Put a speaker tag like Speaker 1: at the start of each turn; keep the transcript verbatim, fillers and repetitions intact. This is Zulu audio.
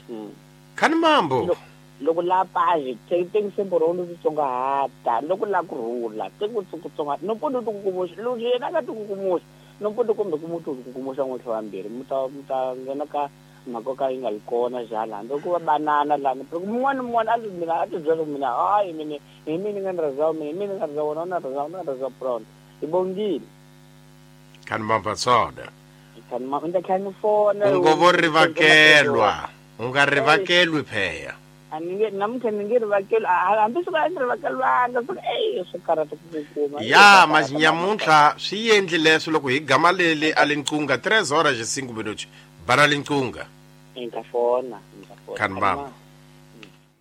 Speaker 1: Khani mambo.
Speaker 2: Loko la paje teng sempre rondo tsonga hata loko la kurula teng tsonga no podo tukumusha lo yena ka tukumusha no podo kumbe kumutu tukumusha ngotho wambere muta muta ngena ka makoka inga ikona jala ndoko banana la mun'wana mun'wana azimila atizwa mina hayi mine mine ngandra zawo mine ngandra zawo na zawo na zawo pron ibongile
Speaker 1: Khani mambo soda
Speaker 2: khani mambo ndakhani fona
Speaker 1: ungovorivakelwa ungarivakelwi pheya
Speaker 2: aninge namkhe ningirivakela hambi suka endrivakelwanga suka eh swikarata kukuma
Speaker 1: ya mazinyamunhla swi endli leswo loko hi gama leli alinqunga tres horas e cinco minutos bana linqunga
Speaker 2: ingafona ingafona
Speaker 1: Khani mambo